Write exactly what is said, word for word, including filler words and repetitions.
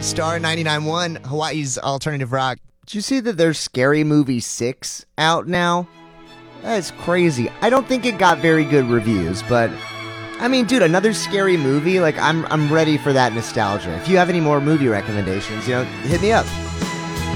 Star ninety-nine point one, Hawaii's alternative rock. Did you see that there's Scary Movie six out now? That's crazy. I don't think it got very good reviews, but I mean, dude, another scary movie, like I'm I'm ready for that nostalgia. If you have any more movie recommendations, you know, hit me up.